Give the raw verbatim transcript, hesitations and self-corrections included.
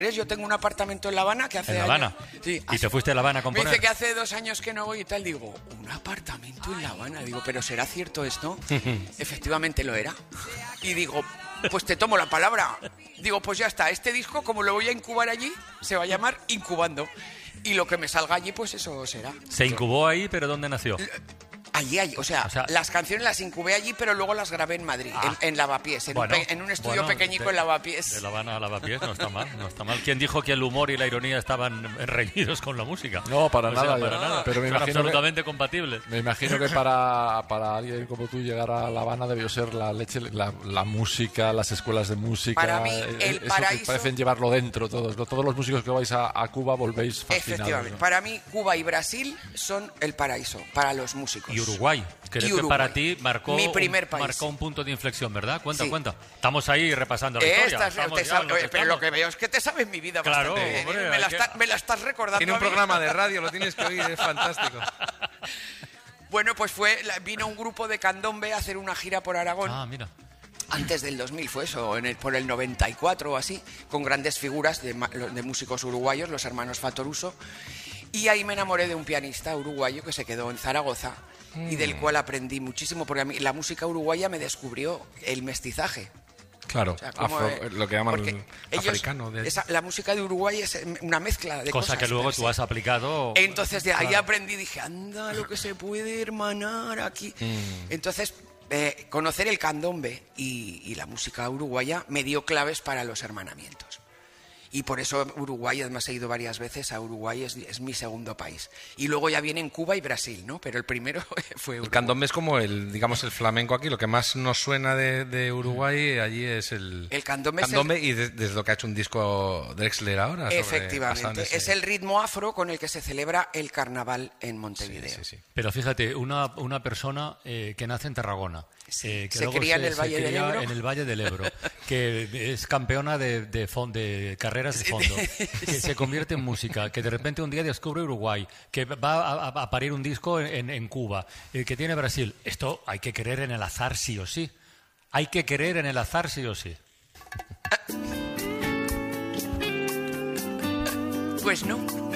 Yo tengo un apartamento en La Habana que hace ¿En La años... Habana? Sí, ¿Y hace... te fuiste a La Habana a componer? Me dice que hace dos años que no voy y tal. Digo, ¿un apartamento en La Habana? Digo, ¿pero será cierto esto? Efectivamente lo era. Y digo, pues te tomo la palabra. Digo, pues ya está. Este disco, como lo voy a incubar allí, se va a llamar Incubando. Y lo que me salga allí, pues eso será. Se incubó ahí, pero ¿dónde nació? Allí, allí, o sea, O sea, las canciones las incubé allí, pero luego las grabé en Madrid, Ah. en, en Lavapiés, en, Bueno, un, pe- en un estudio bueno, pequeñico de- en Lavapiés. De La Habana a Lavapiés no está mal, no está mal. ¿Quién dijo que el humor y la ironía estaban reñidos con la música? No, para O sea, nada. para yo- nada. Pero me Son imagino, absolutamente compatibles. que, me imagino que para, para alguien como tú llegar a La Habana debió ser la leche, la, la música, las escuelas de música. Para mí, eh, el eso paraíso- que parecen llevarlo dentro todos. ¿no? Todos los músicos que vais a, a Cuba volvéis fascinados. Efectivamente, ¿no? para mí Cuba y Brasil son el paraíso para los músicos. Y Uruguay, creo Y que Uruguay. para ti marcó Mi primer un, país. marcó un punto de inflexión, ¿verdad? Cuenta, Sí. cuenta. Estamos ahí repasando la historia. Estas, Estamos te ya sab- en lo que oye, pero estamos. lo que veo es que te sabes mi vida Claro, bastante bien, ¿eh? hombre, me, la hay que- está- me la estás recordando Tiene un a mí. programa de radio, lo tienes que oír, es fantástico. Bueno, pues fue la- vino un grupo de candombe a hacer una gira por Aragón. Ah, mira. Antes del dos mil fue eso, en el, por el noventa y cuatro o así, con grandes figuras de, ma- de músicos uruguayos, los hermanos Fatoruso. Y ahí me enamoré de un pianista uruguayo que se quedó en Zaragoza y del cual aprendí muchísimo, porque a mí la música uruguaya me descubrió el mestizaje. Claro, O sea, cómo, afro- eh, lo que llaman porque ellos- africano. De... esa- la música de Uruguay es una mezcla de Cosa cosas. que luego per tú se. has aplicado. Entonces de ahí Claro. aprendí, dije, anda, lo que se puede hermanar aquí. Mm. Entonces, eh, conocer el candombe y, y la música uruguaya me dio claves para los hermanamientos. Y por eso Uruguay, además he ido varias veces a Uruguay, es, es mi segundo país. Y luego ya vienen Cuba y Brasil, ¿no? Pero el primero fue Uruguay. El candombe es como el, digamos, el flamenco aquí. Lo que más nos suena de, de Uruguay allí es el, El candombe es candombe y de- desde lo que ha hecho un disco Drexler ahora. sobre- basado en Efectivamente, ese- es el ritmo afro con el que se celebra el carnaval en Sí, Montevideo. sí, sí. Pero fíjate, una, una persona eh, que nace en Tarragona, Sí. eh, que Se luego cría en el Valle del cría Ebro. en el Valle del Ebro, que es campeona de, de, fon- de carreras de fondo, que se convierte en música, que de repente un día descubre Uruguay, que va a, a- a parir un disco en, en Cuba, eh, que tiene Brasil. Esto hay que creer en el azar sí o sí. Hay que creer en el azar sí o sí. Pues no.